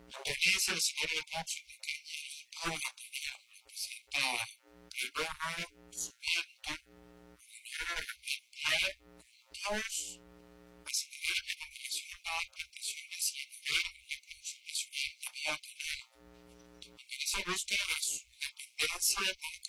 Indonesia, el señor de Cápsula, que Pablo tenía representaba el gobierno, sufrimiento, emplear caos, acelerar la comunicación, la plantaciones y nivel de producción nacional tenía que ver. Indonesia busca la independencia